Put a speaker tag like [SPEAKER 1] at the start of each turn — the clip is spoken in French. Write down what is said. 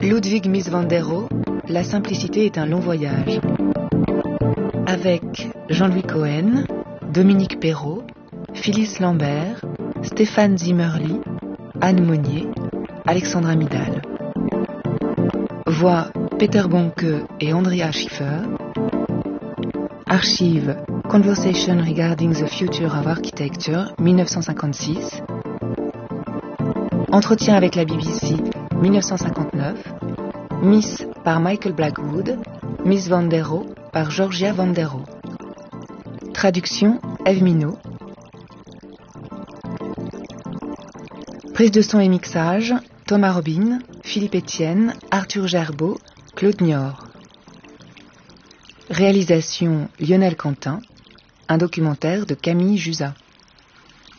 [SPEAKER 1] Ludwig Mies van der Rohe, La simplicité est un long voyage. Avec Jean-Louis Cohen, Dominique Perrault, Phyllis Lambert, Stéphane Zimmerli, Anne Monnier, Alexandra Midal. Voix Peter Bonke et Andrea Schiffer. Archive Conversation Regarding the Future of Architecture, 1956. Entretien avec la BBC, 1959. Miss par Michael Blackwood. Miss van der Rohe par Georgia van der Rohe. Traduction Ève Minot. Prise de son et mixage Thomas Robin, Philippe Etienne, Arthur Gerbeau, Claude Niort. Réalisation Lionel Quentin. Un documentaire de Camille Jusa.